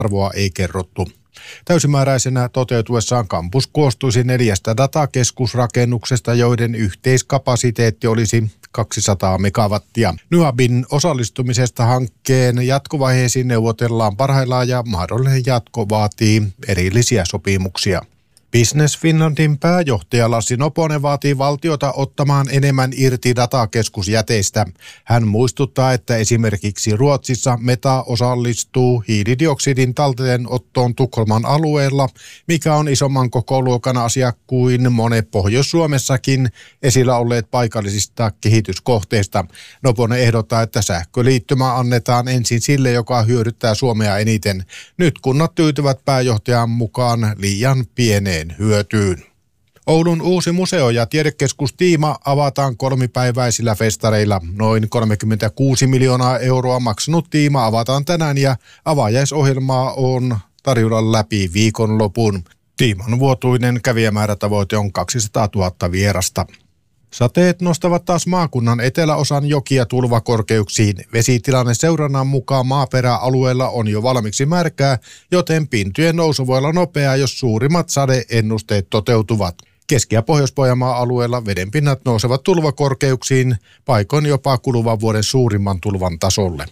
arvoa ei kerrottu. Täysimääräisenä toteutuessaan kampus koostuisi 4 datakeskusrakennuksesta, joiden yhteiskapasiteetti olisi 200 megawattia. NYABin osallistumisesta hankkeen jatkovaiheisiin neuvotellaan parhaillaan ja mahdollinen jatko vaatii erillisiä sopimuksia. Business Finlandin pääjohtaja Lassi Noponen vaatii valtiota ottamaan enemmän irti datakeskusjäteistä. Hän muistuttaa, että esimerkiksi Ruotsissa Meta osallistuu hiilidioksidin talteenottoon Tukholman alueella, mikä on isomman kokoluokan asia kuin monet Pohjois-Suomessakin esillä olleet paikallisista kehityskohteista. Noponen ehdottaa, että sähköliittymä annetaan ensin sille, joka hyödyttää Suomea eniten. Nyt kunnat tyytyvät pääjohtajan mukaan liian pieneen hyötyyn. Oulun uusi museo- ja tiedekeskus Tiima avataan 3-päiväisillä festareilla. Noin 36 miljoonaa euroa maksanut Tiima avataan tänään ja avajaisohjelmaa on tarjolla läpi viikonlopun. Tiiman vuotuinen kävijämäärätavoite on 200 000 vierasta. Sateet nostavat taas maakunnan eteläosan jokia tulvakorkeuksiin. Vesitilanne seurannan mukaan maaperäalueella on jo valmiiksi märkää, joten pintojen nousu voi olla nopeaa, jos suurimmat sadeennusteet toteutuvat. Keski- ja Pohjois-Pohjanmaan alueella vedenpinnat nousevat tulvakorkeuksiin, paikoin jopa kuluvan vuoden suurimman tulvan tasolle.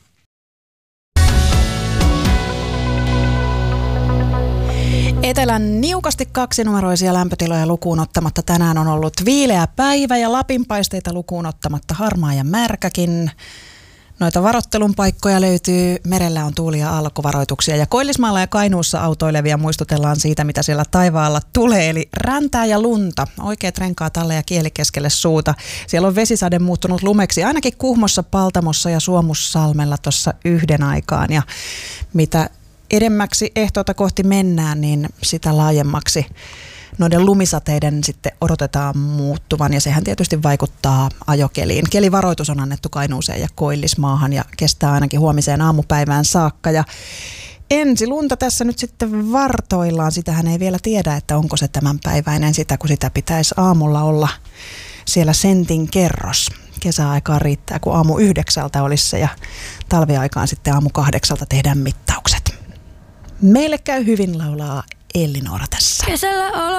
Etelän niukasti 2-numeroisia lämpötiloja lukuun ottamatta tänään on ollut viileä päivä ja Lapinpaisteita lukuun ottamatta harmaa ja märkäkin. Noita varoittelun paikkoja löytyy, merellä on tuuli- ja aallokkovaroituksia ja Koillismaalla ja Kainuussa autoilevia muistutellaan siitä, mitä siellä taivaalla tulee, eli räntää ja lunta, oikeat renkaat alle ja kieli keskelle suuta. Siellä on vesisade muuttunut lumeksi, ainakin Kuhmossa, Paltamossa ja Suomussalmella tuossa yhden aikaan, ja mitä edemmäksi ehtoota kohti mennään, niin sitä laajemmaksi noiden lumisateiden sitten odotetaan muuttuvan, ja sehän tietysti vaikuttaa ajokeliin. Kelivaroitus on annettu Kainuuseen ja Koillismaahan ja kestää ainakin huomiseen aamupäivään saakka. Ja ensi lunta tässä nyt sitten vartoillaan. Sitähän ei vielä tiedä, että onko se tämänpäiväinen sitä, kun sitä pitäisi aamulla olla siellä sentin kerros. Kesäaikaan riittää, kun aamu 9 olisi se ja talviaikaan sitten aamu 8 tehdään mittaukset. Meille käy hyvin, laulaa Elli Noora tässä. Kesällä